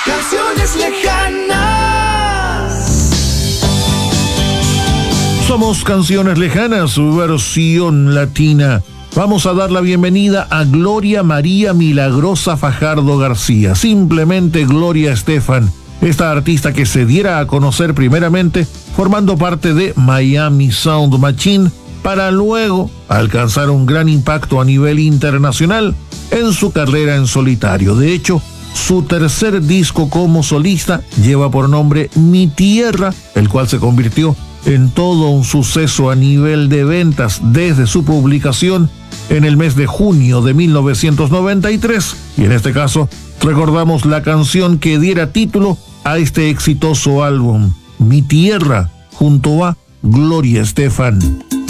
Canciones lejanas. Somos Canciones Lejanas, su versión latina. Vamos a dar la bienvenida a Gloria María Milagrosa Fajardo García, simplemente Gloria Estefan, esta artista que se diera a conocer primeramente formando parte de Miami Sound Machine, para luego alcanzar un gran impacto a nivel internacional en su carrera en solitario. De hecho, su tercer disco como solista lleva por nombre Mi Tierra, el cual se convirtió en todo un suceso a nivel de ventas desde su publicación en el mes de junio de 1993. Y en este caso, recordamos la canción que diera título a este exitoso álbum, Mi Tierra, junto a Gloria Estefan.